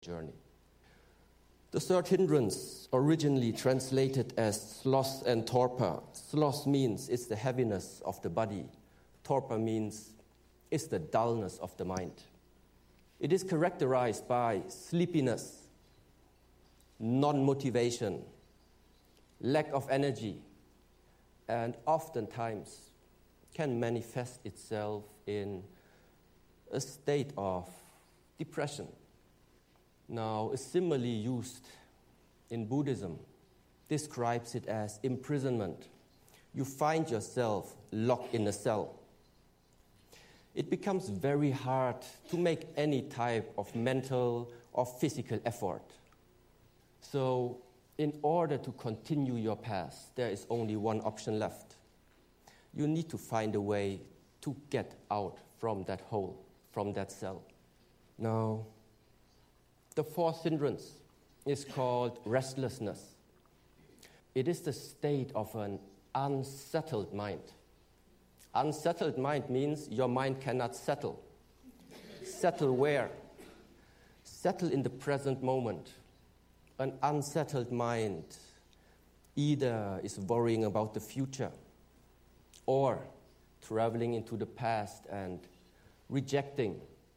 journey. The third hindrance, originally translated as sloth and torpor. Sloth means it's the heaviness of the body. Torpor means it's the dullness of the mind. It is characterized by sleepiness, non-motivation, lack of energy, and oftentimes can manifest itself in a state of depression. Now, a simile used in Buddhism describes it as imprisonment. You find yourself locked in a cell. It becomes very hard to make any type of mental or physical effort. So, in order to continue your path, there is only one option left. You need to find a way to get out from that hole, from that cell. Now, the fourth hindrance is called restlessness. It is the state of an unsettled mind. Unsettled mind means your mind cannot settle. Settle where? Settle in the present moment. An unsettled mind either is worrying about the future or traveling into the past and rejecting,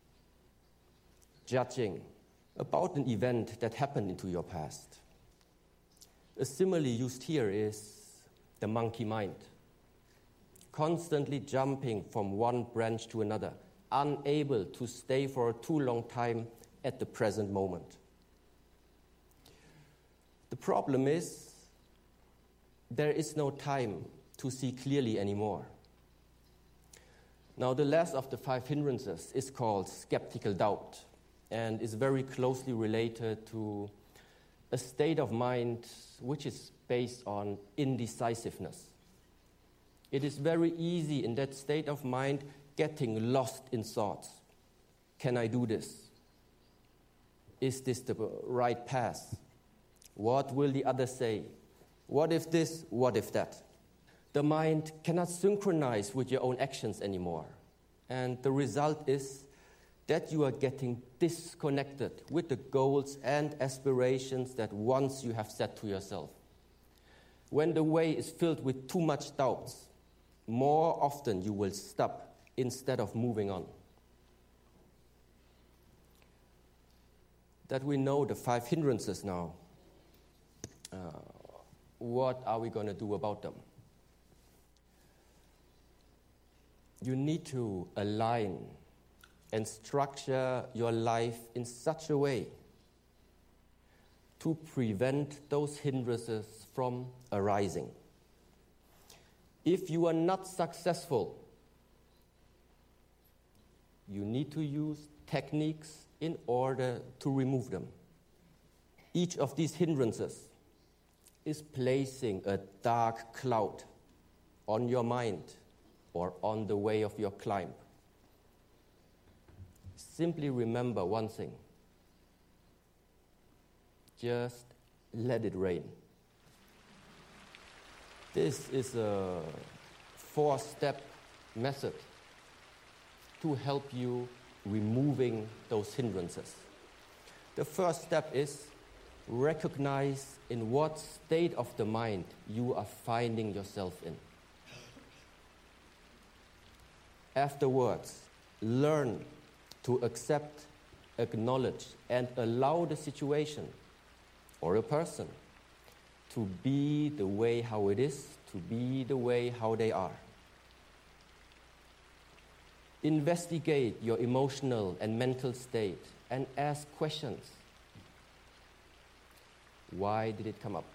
judging about an event that happened into your past. A simile used here is the monkey mind, constantly jumping from one branch to another, unable to stay for a too long time at the present moment. The problem is there is no time to see clearly anymore. Now, the last of the five hindrances is called skeptical doubt, and is very closely related to a state of mind which is based on indecisiveness. It is very easy in that state of mind getting lost in thoughts. Can I do this? Is this the right path? What will the others say? What if this? What if that? The mind cannot synchronize with your own actions anymore. And the result is that you are getting disconnected with the goals and aspirations that once you have set to yourself. When the way is filled with too much doubts, more often you will stop instead of moving on. That we know the five hindrances now, what are we going to do about them? You need to align and structure your life in such a way to prevent those hindrances from arising. If you are not successful, you need to use techniques in order to remove them. Each of these hindrances is placing a dark cloud on your mind or on the way of your climb. Simply remember one thing. Just let it rain. This is a 4-step method to help you removing those hindrances. The first step is recognize in what state of the mind you are finding yourself in. Afterwards, learn to accept, acknowledge, and allow the situation or a person to be the way how it is, to be the way how they are. Investigate your emotional and mental state and ask questions. Why did it come up?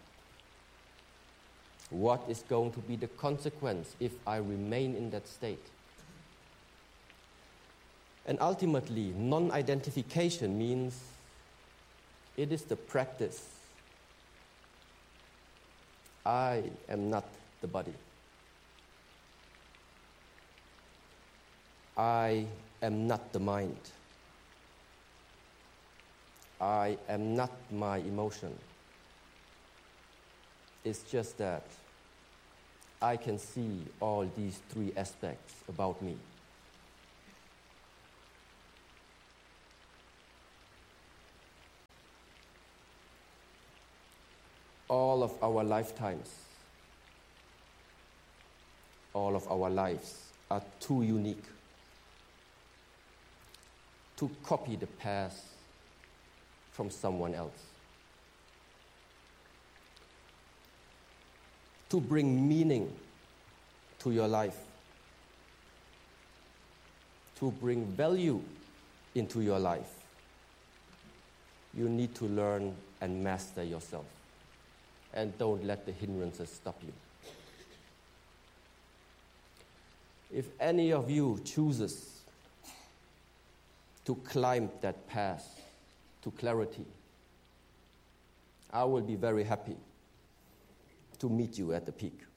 What is going to be the consequence if I remain in that state? And ultimately, non-identification means it is the practice. I am not the body. I am not the mind. I am not my emotion. It's just that I can see all these three aspects about me. all of our lifetimes, all of our lives are too unique to copy the past from someone else. To bring meaning to your life, to bring value into your life, you need to learn and master yourself. And don't let the hindrances stop you. If any of you chooses to climb that path to clarity, I will be very happy to meet you at the peak.